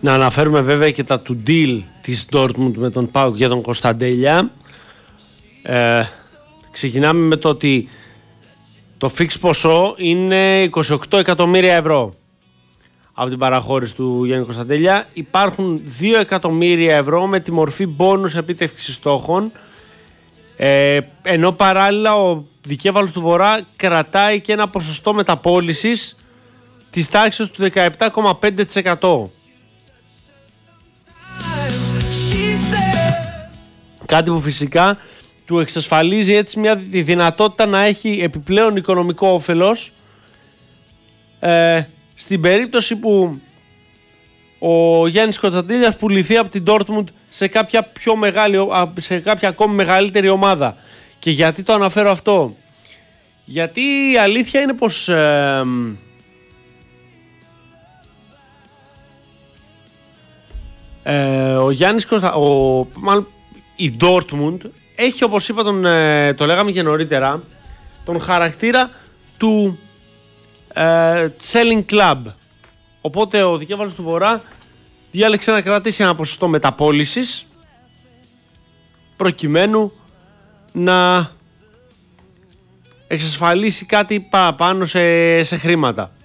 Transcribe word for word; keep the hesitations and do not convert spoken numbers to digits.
Να αναφέρουμε βέβαια και τα του deal της Dortmund με τον ΠΑΟΚ για τον Κωνσταντέλια. Ε, ξεκινάμε με το ότι το fix ποσό είναι είκοσι οκτώ εκατομμύρια ευρώ από την παραχώρηση του Γιάννη Κωνσταντέλια. Υπάρχουν δύο εκατομμύρια ευρώ με τη μορφή μπόνους επίτευξης στόχων, ε, ενώ παράλληλα ο Δικέφαλος του Βορρά κρατάει και ένα ποσοστό μεταπώλησης της τάξης του δεκαεπτά κόμμα πέντε τοις εκατό. Κάτι που φυσικά του εξασφαλίζει έτσι μια δυνατότητα να έχει επιπλέον οικονομικό όφελος ε, στην περίπτωση που ο Γιάννης Κωνσταντέλιας πουληθεί από την Dortmund σε κάποια, πιο μεγάλη, σε κάποια ακόμη μεγαλύτερη ομάδα. Και γιατί το αναφέρω αυτό? Γιατί η αλήθεια είναι πως ε, ε, ο Γιάννης Κωνστα... ο, μάλλον, η Dortmund έχει, όπως είπα, τον, ε, το λέγαμε και νωρίτερα, τον χαρακτήρα του ε, selling club. Οπότε ο Δικέφαλος του Βορρά διάλεξε να κρατήσει ένα ποσοστό μεταπώλησης προκειμένου να εξασφαλίσει κάτι παραπάνω σε, σε χρήματα.